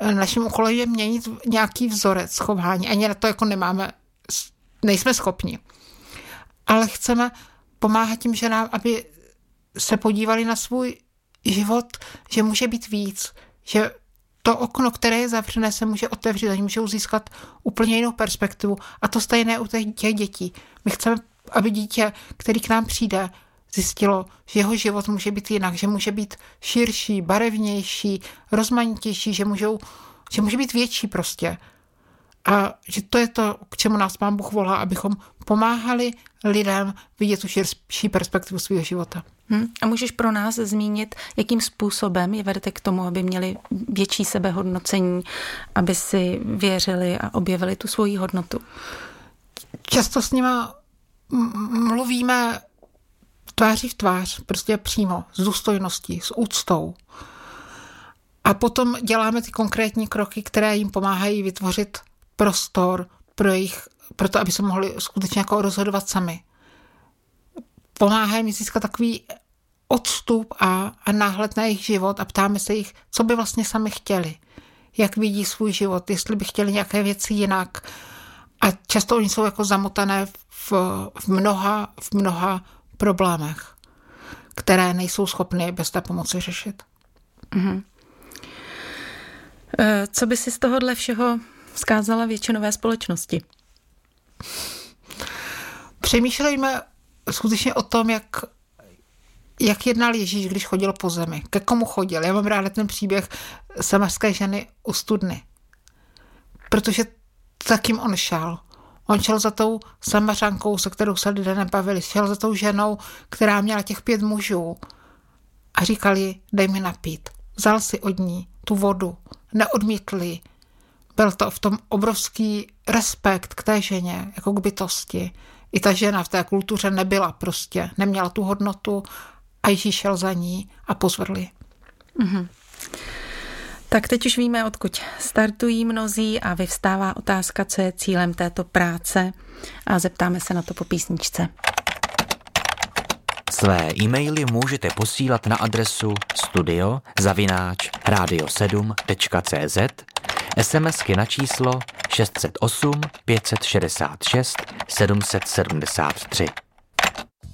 naším úkolem je měnit nějaký vzorec chování. Ani na to jako nejsme schopni. Ale chceme pomáhat tím ženám, aby se podívali na svůj život, že může být víc, že to okno, které je zavřené, se může otevřít, oni můžou získat úplně jinou perspektivu. A to stejné u těch dětí. My chceme, aby dítě, který k nám přijde, zjistilo, že jeho život může být jinak, že může být širší, barevnější, rozmanitější, že může být větší prostě. A že to je to, k čemu nás Pán Bůh volá, abychom pomáhali lidem vidět tu širší perspektivu svého života. A můžeš pro nás zmínit, jakým způsobem je vedete k tomu, aby měli větší sebehodnocení, aby si věřili a objevili tu svoji hodnotu? Často s nima mluvíme tváří v tvář, prostě přímo, s důstojností, s úctou. A potom děláme ty konkrétní kroky, které jim pomáhají vytvořit prostor pro to, aby se mohli skutečně jako rozhodovat sami. Pomáhají mi získat takový odstup a náhled na jejich život a ptáme se jich, co by vlastně sami chtěli, jak vidí svůj život, jestli by chtěli nějaké věci jinak. A často oni jsou jako zamotané v mnoha problémech, které nejsou schopny bez té pomoci řešit. Mm-hmm. Co by si z tohohle všeho vzkázala většinové společnosti? Přemýšlejme skutečně o tom, jak jednal Ježíš, když chodil po zemi. Ke komu chodil? Já mám ráda ten příběh samařské ženy u studny. Protože tak jim on šel. On šel za tou Samařankou, se kterou se lidé nebavili. Šel za tou ženou, která měla těch 5 mužů. A říkali, dej mi napít. Vzal si od ní tu vodu. Neodmítli. Byl to v tom obrovský respekt k té ženě, jako k bytosti. I ta žena v té kultuře nebyla prostě. Neměla tu hodnotu a Ježíš šel za ní a pozvedl ji. Mm-hmm. Tak teď už víme, odkud startují mnozí a vyvstává otázka, co je cílem této práce a zeptáme se na to po písničce. Své e-maily můžete posílat na adresu studio@radio7.cz, SMSky na číslo 608 566 773.